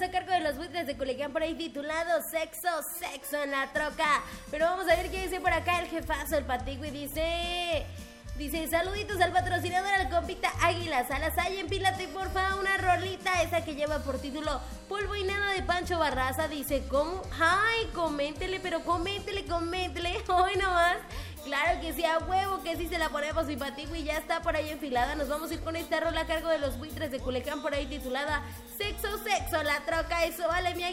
a cargo de los buitres de Culiacán, por ahí titulado Sexo, Sexo en la Troca. Pero vamos a ver qué dice por acá el jefazo, el Patigui. Dice, saluditos al patrocinador, al compita Águila Salazar, y empílate porfa una rolita, esa que lleva por título Polvo y Nada de Pancho Barraza. Dice, ¿cómo? Ay, coméntele, hoy nomás. Claro que sí, a huevo que sí se la ponemos, mi Patigui, ya está por ahí enfilada. Nos vamos a ir con esta rola a cargo de los buitres de Culiacán, por ahí titulada Sexo, Sexo, la Troca. Eso vale, mi Águila.